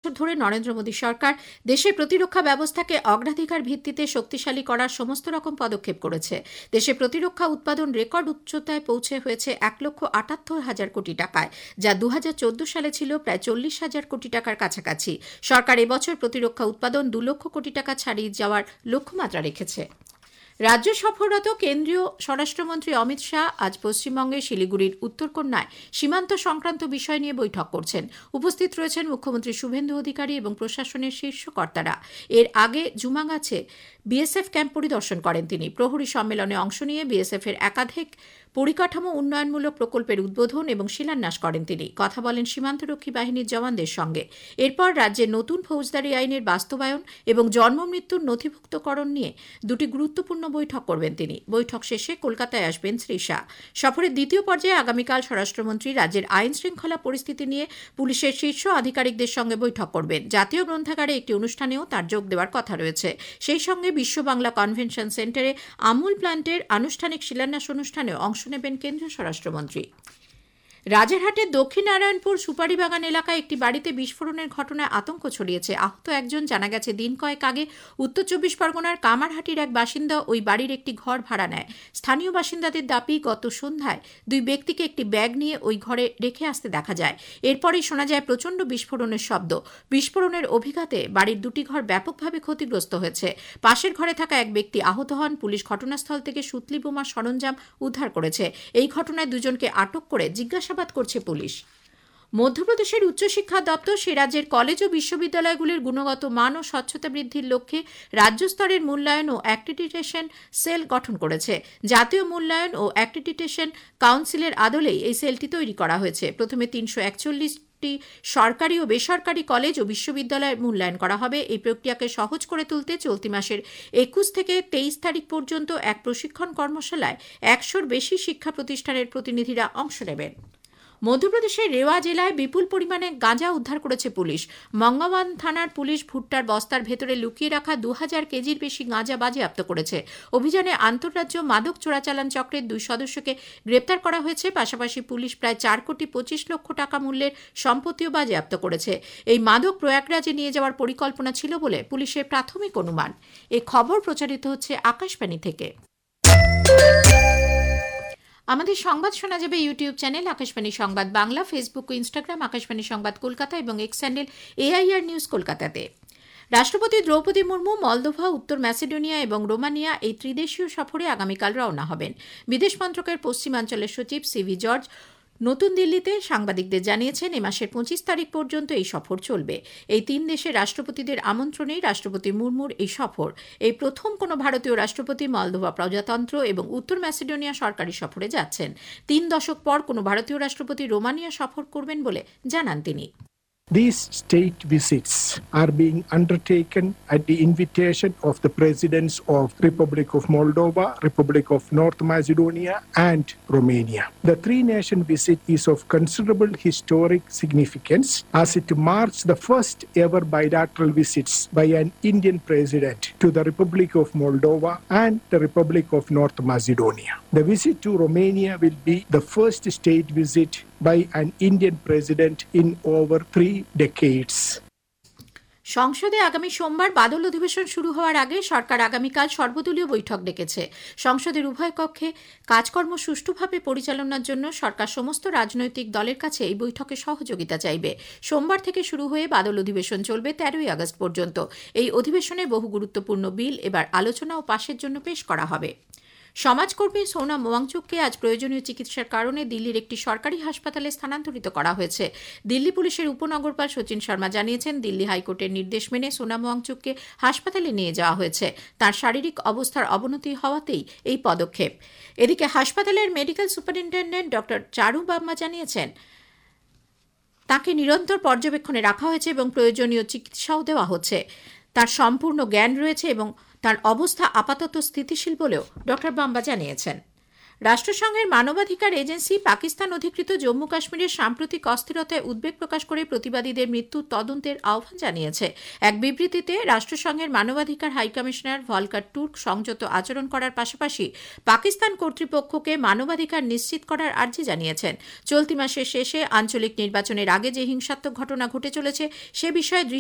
বছর ধরে নরেন্দ্র মোদী সরকার দেশের প্রতিরক্ষা ব্যবস্থাকে অগ্রাধিকার ভিত্তিতে শক্তিশালী করার সমস্ত রকম পদক্ষেপ করেছে। দেশে প্রতিরক্ষা উৎপাদন রেকর্ড উচ্চতায় পৌঁছে হয়েছে 1,78,000 কোটি টাকায়, যা 2014 সালে ছিল প্রায় 40,000 কোটি টাকার কাছাকাছি। সরকার এবছর প্রতিরক্ষা উৎপাদন 2 লক্ষ কোটি টাকা ছাড়িয়ে যাওয়ার লক্ষ্যমাত্রা রেখেছে। রাজ্য সফররত কেন্দ্রীয় স্বরাষ্ট্রমন্ত্রী অমিত শাহ আজ পশ্চিমবঙ্গের শিলিগুড়ির উত্তরকন্যায় সীমান্ত সংক্রান্ত বিষয় নিয়ে বৈঠক করছেন। উপস্থিত রয়েছেন মুখ্যমন্ত্রী শুভেন্দু অধিকারী এবং প্রশাসনের শীর্ষ কর্তারা। এর আগে জুমাগাছে বিএসএফ ক্যাম্প পরিদর্শন করেন তিনি। প্রহরী সম্মেলনে অংশ নিয়ে বিএসএফ এর একাধিক পরিকাঠামো উন্নয়নমূলক প্রকল্পের উদ্বোধন এবং শিলান্যাস করেন তিনি। কথা বলেন সীমান্তরক্ষী বাহিনীর জওয়ানদের সঙ্গে। এরপর রাজ্যে নতুন ফৌজদারি আইনের বাস্তবায়ন এবং জন্ম মৃত্যুর নথিভুক্তকরণ নিয়ে দুটি গুরুত্বপূর্ণ বৈঠক করবেন তিনি। বৈঠক শেষে কলকাতায় আসবেন শ্রী শাহ। সফরের দ্বিতীয় পর্যায়ে আগামীকাল স্বরাষ্ট্রমন্ত্রী রাজ্যের আইন শৃঙ্খলা পরিস্থিতি নিয়ে পুলিশের শীর্ষ আধিকারিকদের সঙ্গে বৈঠক করবেন। জাতীয় গ্রন্থাগারে একটি অনুষ্ঠানেও তার যোগ দেওয়ার কথা রয়েছে। সেই সঙ্গে বিশ্ব বাংলা কনভেনশন সেন্টারে আমুল প্ল্যান্টের আনুষ্ঠানিক শিলান্যাস অনুষ্ঠানেও অংশ নেবেন কেন্দ্রীয় স্বরাষ্ট্রমন্ত্রী। রাজারহাটের দক্ষিণ নারায়ণপুর সুপারিবাগান এলাকায় একটি বাড়িতে বিস্ফোরণের ঘটনায় আতঙ্ক ছড়িয়েছে। আহত একজন। জানা গেছে দিন কয়েক আগে উত্তর 24 পরগনার কামারহাটির এক বাসিন্দা ওই বাড়ির একটি ঘর ভাড়া নেয়। স্থানীয় বাসিন্দাদের দাবি, গত সন্ধ্যায় দুই ব্যক্তিকে একটি ব্যাগ নিয়ে ওই ঘরে রেখে আসতে দেখা যায়। এরপরেই শোনা যায় প্রচণ্ড বিস্ফোরণের শব্দ। বিস্ফোরণের অভিঘাতে বাড়ির দুটি ঘর ব্যাপকভাবে ক্ষতিগ্রস্ত হয়েছে। পাশের ঘরে থাকা এক ব্যক্তি আহত হন। পুলিশ ঘটনাস্থল থেকে সুতলি বোমার সরঞ্জাম উদ্ধার করেছে। এই ঘটনায় দুজনকে আটক করে জিজ্ঞাসাবাদ করছে পুলিশ। মধ্যপ্রদেশের উচ্চশিক্ষা দপ্তর সে রাজ্যের কলেজ ও বিশ্ববিদ্যালয়গুলির গুণগত মান ও স্বচ্ছতা বৃদ্ধির লক্ষ্যে রাজ্য স্তরের মূল্যায়ন ও অ্যাক্রিডিটেশন সেল গঠন করেছে। জাতীয় মূল্যায়ন ও অ্যাক্রিডিটেশন কাউন্সিলের আদলেই এই সেলটি তৈরি করা হয়েছে। প্রথমে 341টি সরকারি ও বেসরকারি কলেজ ও বিশ্ববিদ্যালয়ের মূল্যায়ন করা হবে। এই প্রক্রিয়াকে সহজ করে তুলতে চলতি মাসের 21 থেকে 23 তারিখ পর্যন্ত এক প্রশিক্ষণ কর্মশালায় 100-র বেশি শিক্ষা প্রতিষ্ঠানের প্রতিনিধিরা অংশ নেবেন। মধ্যপ্রদেশের রেওয়া জেলায় বিপুল পরিমাণে গাঁজা উদ্ধার করেছে পুলিশ। মঙ্গাওয়ান থানার পুলিশ ভুট্টার বস্তার ভেতরে লুকিয়ে রাখা 2000 কেজির বেশি গাঁজা বাজেয়াপ্ত করেছে। অভিযানে আন্তঃরাজ্য মাদক চোরাচালান চক্রের 2 সদস্যকে গ্রেপ্তার করা হয়েছে। পাশাপাশি পুলিশ প্রায় 4,25 লক্ষ টাকা মূল্যের সম্পত্তিও বাজেয়াপ্ত করেছে। এই মাদক প্রয়াগরাজে নিয়ে যাওয়ার পরিকল্পনা ছিল বলে পুলিশের প্রাথমিক অনুমান। এই খবর প্রচারিত হচ্ছে আকাশবাণী থেকে। আমাদের সংবাদ শোনা যাবে ইউটিউব চ্যানেল আকাশবাণী সংবাদ বাংলা, ফেসবুক ও ইনস্টাগ্রাম আকাশবাণী সংবাদ কলকাতা এবং এক্স হ্যান্ডেল AIR নিউজ কলকাতাতে। রাষ্ট্রপতি দ্রৌপদী মুর্মু মলদোভা, উত্তর ম্যাসেডোনিয়া এবং রোমানিয়া এই ত্রিদেশীয় সফরে আগামীকাল রওনা হবেন। বিদেশ মন্ত্রকের পশ্চিমাঞ্চলের সচিব CV জর্জ নতুন দিল্লিতে সাংবাদিকদের জানিয়েছেন, এ মাসের 25 তারিখ পর্যন্ত এই সফর চলবে। এই 3 দেশের রাষ্ট্রপতিদের আমন্ত্রণেই রাষ্ট্রপতি মুর্মুর এই সফর। এই প্রথম কোনো ভারতীয় রাষ্ট্রপতি মলদোভা প্রজাতন্ত্র এবং উত্তর ম্যাসেডোনিয়া সরকারি সফরে যাচ্ছেন। 3 দশক পর কোনো ভারতীয় রাষ্ট্রপতি রোমানিয়া সফর করবেন বলে জানান তিনি। These state visits are being undertaken at the invitation of the presidents of Republic of Moldova, Republic of North Macedonia and Romania. The three-nation visit is of considerable historic significance as it marks the first ever bilateral visits by an Indian president to the Republic of Moldova and the Republic of North Macedonia. The visit to Romania will be the first state visit by an Indian president in over 3 decades. সংসদে আগামী সোমবার বাদল অধিবেশন শুরু হওয়ার আগে সরকার আগামীকাল সর্বদলীয় বৈঠক ডেকেছে। সংসদের উভয় কক্ষে কাজকর্ম সুষ্ঠুভাবে পরিচালনার জন্য সরকার সমস্ত রাজনৈতিক দলের কাছে এই বৈঠকে সহযোগিতা চাইবে। সোমবার থেকে শুরু হয়ে বাদল অধিবেশন চলবে 13ই আগস্ট পর্যন্ত। এই অধিবেশনে বহু গুরুত্বপূর্ণ বিল এবার আলোচনা ও পাশের জন্য পেশ করা হবে। সমাজকর্মী সোনাম ওয়াংচুককে আজ প্রয়োজনীয় চিকিৎসার কারণে দিল্লির একটি সরকারি হাসপাতালে স্থানান্তরিত করা হয়েছে। দিল্লি পুলিশের উপনগরপাল সচিন শর্মা জানিয়েছেন, দিল্লি হাইকোর্টের নির্দেশ মেনে সোনাম ওয়াংচুককে হাসপাতালে নিয়ে যাওয়া হয়েছে। তার শারীরিক অবস্থার অবনতি হওয়াতেই এই পদক্ষেপ। এদিকে হাসপাতালের মেডিকেল সুপারিনটেন্ডেন্ট ডক্টর চারু বাম্মা জানিয়েছেন, তাকে নিরন্তর পর্যবেক্ষণে রাখা হয়েছে এবং প্রয়োজনীয় চিকিৎসাও দেওয়া হচ্ছে। তার সম্পূর্ণ জ্ঞান রয়েছে এবং তার অবস্থা আপাতত স্থিতিশীল বলেও ডক্টর বাম্বা জানিয়েছেন। রাষ্ট্রসংঘের মানবাধিকার এজেন্সি পাকিস্তান অধিকৃত জম্মু কাশ্মীরের সাম্প্রতিক অস্থিরতায় উদ্বেগ প্রকাশ করে প্রতিবাদীদের মৃত্যুর তদন্তের আহ্বান জানিয়েছে। এক বিবৃতিতে রাষ্ট্রসংঘের মানবাধিকার হাইকমিশনার ভলকার টুর্ক সংযত আচরণ করার পাশাপাশি পাকিস্তান কর্তৃপক্ষকে মানবাধিকার নিশ্চিত করার আর্জি জানিয়েছেন। চলতি মাসের শেষে আঞ্চলিক নির্বাচনের আগে যে হিংসাত্মক ঘটনা ঘটে চলেছে সে বিষয়ে